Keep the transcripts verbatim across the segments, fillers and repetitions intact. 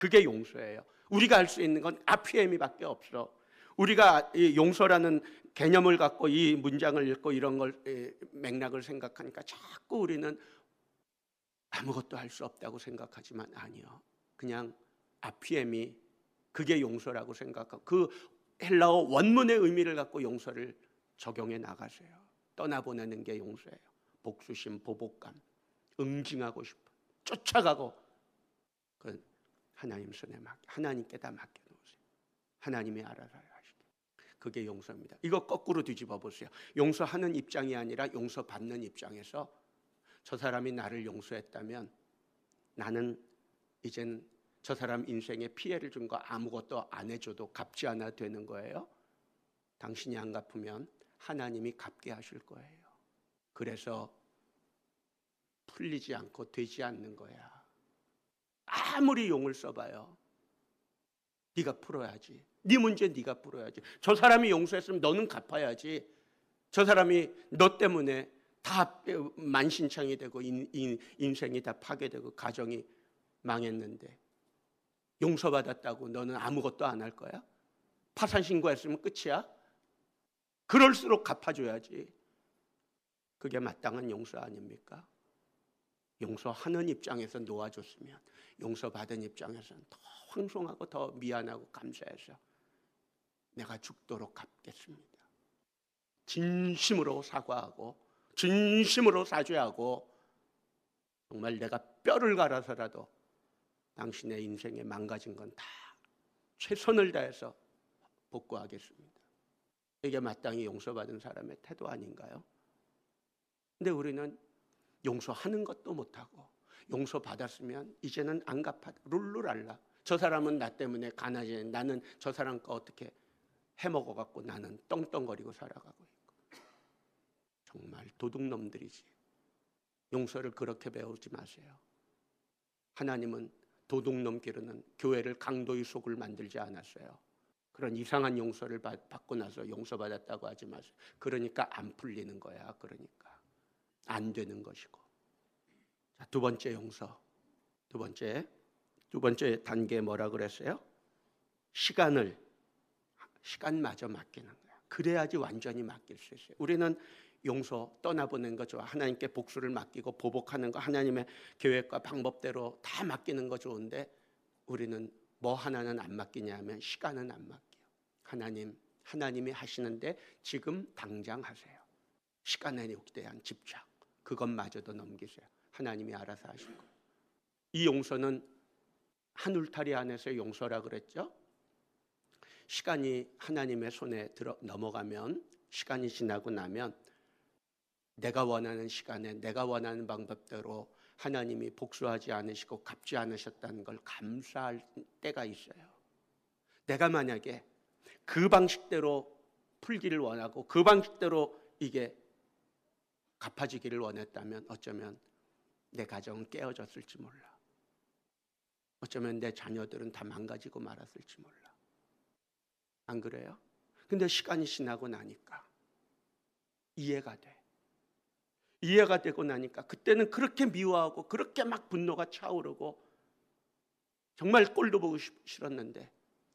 그게 용서예요. 우리가 할 수 있는 건 아피엠이밖에 없어. 우리가 이 용서라는 개념을 갖고 이 문장을 읽고 이런 걸 맥락을 생각하니까 자꾸 우리는 아무것도 할 수 없다고 생각하지만 아니요. 그냥 아피엠이 그게 용서라고 생각하고 그 헬라어 원문의 의미를 갖고 용서를 적용해 나가세요. 떠나보내는 게 용서예요. 복수심, 보복감, 응징하고 싶어, 쫓아가고 그 하나님 손에 맡겨, 하나님께 다 맡겨놓으세요. 하나님이 알아서 하시게. 그게 용서입니다. 이거 거꾸로 뒤집어 보세요. 용서하는 입장이 아니라 용서받는 입장에서 저 사람이 나를 용서했다면 나는 이젠 저 사람 인생에 피해를 준 거 아무것도 안 해줘도 갚지 않아도 되는 거예요. 당신이 안 갚으면 하나님이 갚게 하실 거예요. 그래서 풀리지 않고 되지 않는 거야. 아무리 용을 써봐요. 네가 풀어야지. 네 문제 네가 풀어야지. 저 사람이 용서했으면 너는 갚아야지. 저 사람이 너 때문에 다 만신창이 되고 인, 인, 인생이 다 파괴되고 가정이 망했는데 용서받았다고 너는 아무것도 안 할 거야? 파산 신고했으면 끝이야? 그럴수록 갚아줘야지. 그게 마땅한 용서 아닙니까? 용서하는 입장에서 놓아줬으면 용서받은 입장에서는 더 황송하고 더 미안하고 감사해서 내가 죽도록 갚겠습니다. 진심으로 사과하고 진심으로 사죄하고 정말 내가 뼈를 갈아서라도 당신의 인생에 망가진 건 다 최선을 다해서 복구하겠습니다. 이게 마땅히 용서받은 사람의 태도 아닌가요? 근데 우리는 용서하는 것도 못하고 용서받았으면 이제는 안 갚아 룰루랄라. 저 사람은 나 때문에 가난해. 나는 저 사람 거 어떻게 해먹어갖고 나는 떵떵거리고 살아가고 있고. 정말 도둑놈들이지. 용서를 그렇게 배우지 마세요. 하나님은 도둑놈 기르는 교회를 강도의 속을 만들지 않았어요. 그런 이상한 용서를 받고 나서 용서받았다고 하지 마세요. 그러니까 안 풀리는 거야. 그러니까 안 되는 것이고. 자, 두 번째 용서. 두 번째 두 번째 단계 뭐라 그랬어요? 시간을 시간마저 맡기는 거야. 그래야지 완전히 맡길 수 있어요. 우리는 용서 떠나보낸 거 좋아. 하나님께 복수를 맡기고 보복하는 거 하나님의 계획과 방법대로 다 맡기는 거 좋은데 우리는 뭐 하나는 안 맡기냐 하면 시간은 안 맡겨요. 하나님, 하나님이 하시는데 지금 당장 하세요. 시간에 대한 집착 그것마저도 넘기세요. 하나님이 알아서 하실 거예요. 이 용서는 한 울타리 안에서 용서라 그랬죠. 시간이 하나님의 손에 들어 넘어가면 시간이 지나고 나면 내가 원하는 시간에 내가 원하는 방법대로 하나님이 복수하지 않으시고 갚지 않으셨다는 걸 감사할 때가 있어요. 내가 만약에 그 방식대로 풀기를 원하고 그 방식대로 이게 갚아지기를 원했다면 어쩌면 내 가정은 깨어졌을지 몰라. 어쩌면 내 자녀들은 다 망가지고 말았을지 몰라. 안 그래요? 근데 시간이 지나고 나니까 이해가 돼. 이해가 되고 나니까 그때는 그렇게 미워하고 그렇게 막 분노가 차오르고 정말 꼴도 보기 싫었는데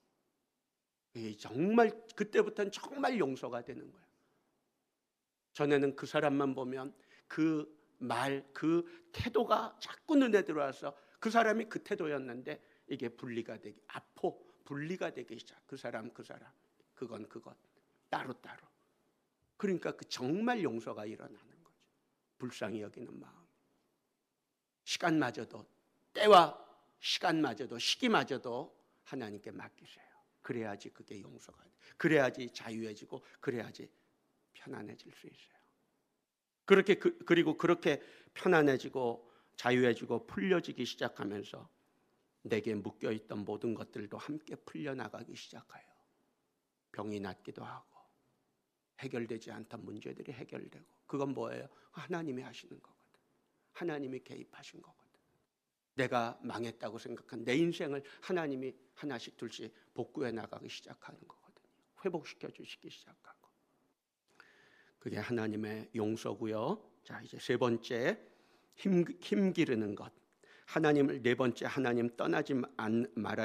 정말 그때부터는 정말 용서가 되는 거예요. 전에는 그 사람만 보면 그 말, 그 태도가 자꾸 눈에 들어와서 그 사람이 그 태도였는데 이게 분리가 되기, 아포 분리가 되기 시작. 그 사람, 그 사람, 그건 그것 따로 따로. 그러니까 그 정말 용서가 일어나는 거죠. 불쌍히 여기는 마음. 시간마저도 때와 시간마저도 시기마저도 하나님께 맡기세요. 그래야지 그게 용서가 돼. 그래야지 자유해지고 그래야지 편안해질 수 있어요. 그렇게 그, 그리고 그렇게 편안해지고 자유해지고 풀려지기 시작하면서 내게 묶여있던 모든 것들도 함께 풀려나가기 시작해요. 병이 낫기도 하고 해결되지 않던 문제들이 해결되고. 그건 뭐예요? 하나님이 하시는 거거든. 하나님이 개입하신 거거든. 내가 망했다고 생각한 내 인생을 하나님이 하나씩 둘씩 복구해 나가기 시작하는 거거든요. 회복시켜 주시기 시작하고. 그게 하나님의 용서고요. 자, 이제 세 번째 힘, 힘 기르는 것. 하나님을 네 번째 하나님 떠나지 말아야